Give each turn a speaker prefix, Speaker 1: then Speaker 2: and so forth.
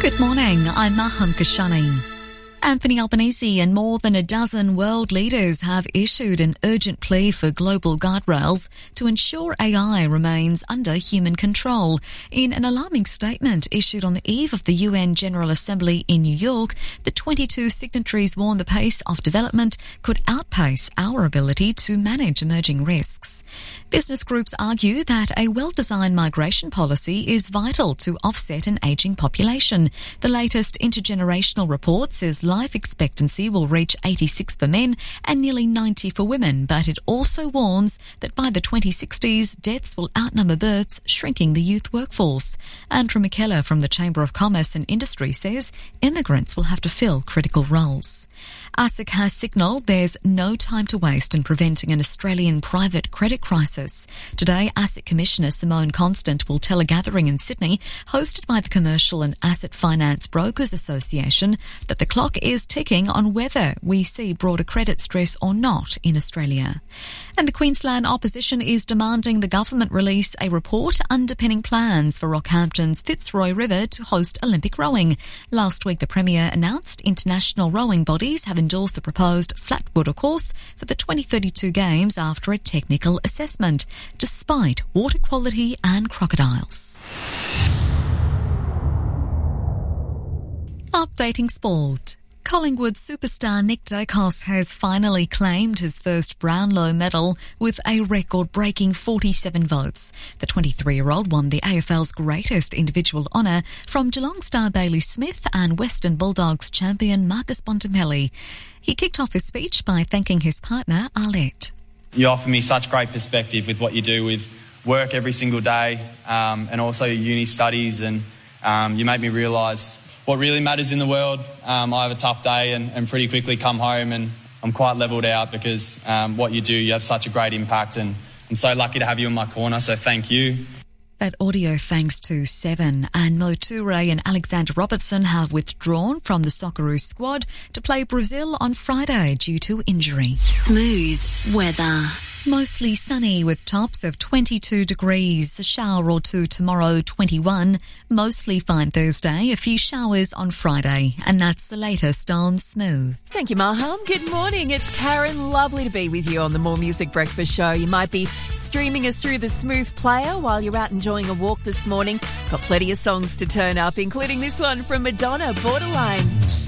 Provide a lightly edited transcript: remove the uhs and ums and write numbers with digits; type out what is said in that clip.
Speaker 1: Good morning, I'm Maham Kashani. Anthony Albanese and more than a dozen world leaders have issued an urgent plea for global guardrails to ensure AI remains under human control. In an alarming statement issued on the eve of the UN General Assembly in New York, the 22 signatories warn the pace of development could outpace our ability to manage emerging risks. Business groups argue that a well-designed migration policy is vital to offset an ageing population. The latest intergenerational report says life expectancy will reach 86 for men and nearly 90 for women, but it also warns that by the 2060s, deaths will outnumber births, shrinking the youth workforce. Andrew McKellar from the Chamber of Commerce and Industry says immigrants will have to fill critical roles. ASIC has signalled there's no time to waste in preventing an Australian private credit crisis. Today, ASIC Commissioner Simone Constant will tell a gathering in Sydney, hosted by the Commercial and Asset Finance Brokers Association, that the clock is ticking on whether we see broader credit stress or not in Australia. And the Queensland opposition is demanding the government release a report underpinning plans for Rockhampton's Fitzroy River to host Olympic rowing. Last week, the Premier announced international rowing bodies have endorsed the proposed flat water course for the 2032 Games after a technical assessment, despite water quality and crocodiles. Updating sport. Collingwood superstar Nick Daicos has finally claimed his first Brownlow medal with a record-breaking 47 votes. The 23-year-old won the AFL's greatest individual honour from Geelong star Bailey Smith and Western Bulldogs champion Marcus Bontempelli. He kicked off his speech by thanking his partner Arlette.
Speaker 2: You offer me such great perspective with what you do with work every single day and also your uni studies, and you make me realise what really matters in the world. I have a tough day and pretty quickly come home and I'm quite levelled out because what you do, you have such a great impact, and I'm so lucky to have you in my corner, so thank you.
Speaker 1: That audio thanks to Seven, and Mo Toure and Alexander Robertson have withdrawn from the Socceroos squad to play Brazil on Friday due to injury.
Speaker 3: Smooth weather.
Speaker 1: Mostly sunny with tops of 22 degrees. A shower or two tomorrow, 21. Mostly fine Thursday, a few showers on Friday. And that's the latest on Smooth.
Speaker 4: Thank you, Maham. Good morning. It's Karen. Lovely to be with you on the More Music Breakfast Show. You might be streaming us through the Smooth player while you're out enjoying a walk this morning. Got plenty of songs to turn up, including this one from Madonna, Borderline.